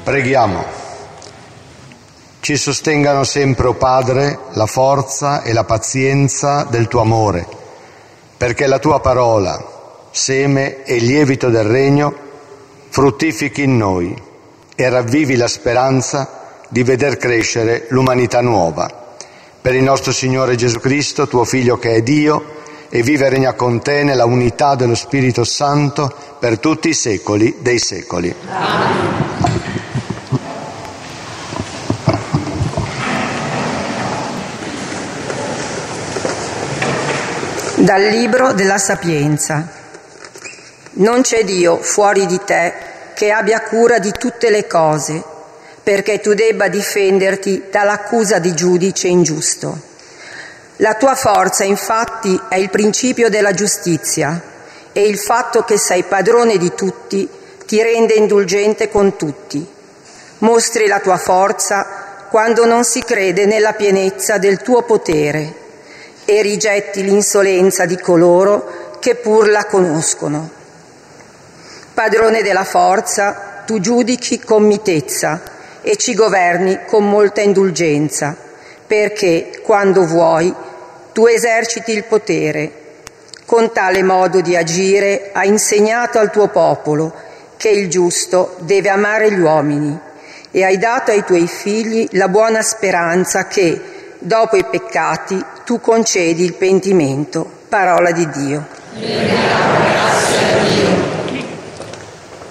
Preghiamo. Ci sostengano sempre, o Padre, la forza e la pazienza del tuo amore, perché la tua parola, seme e lievito del regno, fruttifichi in noi e ravvivi la speranza di veder crescere l'umanità nuova. Per il nostro Signore Gesù Cristo, tuo Figlio che è Dio, e vive e regna con te nella unità dello Spirito Santo per tutti i secoli dei secoli. Amen. Dal Libro della Sapienza. Non c'è Dio fuori di te che abbia cura di tutte le cose, perché tu debba difenderti dall'accusa di giudice ingiusto. La tua forza, infatti, è il principio della giustizia, e il fatto che sei padrone di tutti ti rende indulgente con tutti. Mostri la tua forza quando non si crede nella pienezza del tuo potere, e rigetti l'insolenza di coloro che pur la conoscono. Padrone della forza, tu giudichi con mitezza e ci governi con molta indulgenza, perché, quando vuoi, tu eserciti il potere. Con tale modo di agire hai insegnato al tuo popolo che il giusto deve amare gli uomini, e hai dato ai tuoi figli la buona speranza che, dopo i peccati, tu concedi il pentimento. Parola di Dio.